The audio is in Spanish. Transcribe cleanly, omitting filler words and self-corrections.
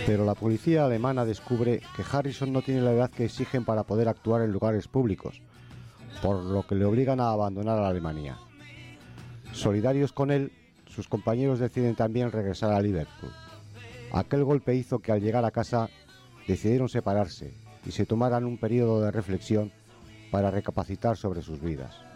Pero la policía alemana descubre que Harrison no tiene la edad que exigen para poder actuar en lugares públicos, por lo que le obligan a abandonar a Alemania. Solidarios con él, sus compañeros deciden también regresar a Liverpool. Aquel golpe hizo que al llegar a casa decidieron separarse y se tomaran un periodo de reflexión para recapacitar sobre sus vidas.